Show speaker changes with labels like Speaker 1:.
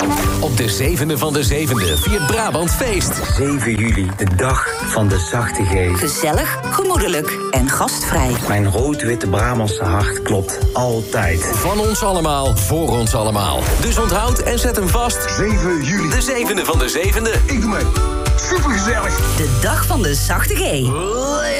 Speaker 1: Op de 7e van de 7e viert Brabant feest.
Speaker 2: 7 juli, de dag van de zachte G.
Speaker 3: Gezellig, gemoedelijk en gastvrij.
Speaker 2: Mijn rood-witte Brabantse hart klopt altijd.
Speaker 1: Van ons allemaal, voor ons allemaal. Dus onthoud en zet hem vast.
Speaker 4: 7 juli.
Speaker 1: De 7e van de 7e.
Speaker 4: Ik doe mee. Supergezellig.
Speaker 3: De dag van de zachte G.